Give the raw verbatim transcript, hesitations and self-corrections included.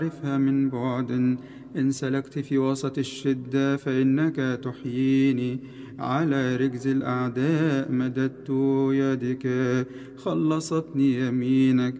أعرفها من بعد. إن سلكت في وسط الشدة فإنك تحييني. على رجز الأعداء مددت يدك، خلصتني يمينك.